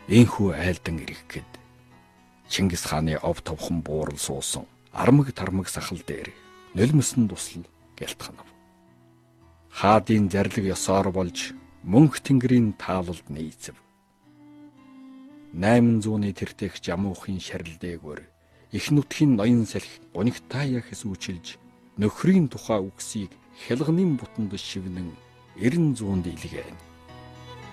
Энхүү айлдан ирэх гээд Чингис хааны ов товхон буурал суусан армаг тармаг сахал дээр нулимсэн туслал гялтханав. Хаадын зарлиг ёсоор болж мөнх тэнгэрийн таалалд нийцэв. 800-ны тэртех жамуухын шарил дээгүүр их нутгийн ноён салхи гунигтая хэсүүчилж нөхрийн тухай үгсийг хялганы бутанд шивнэн 90 зуунд илгээн.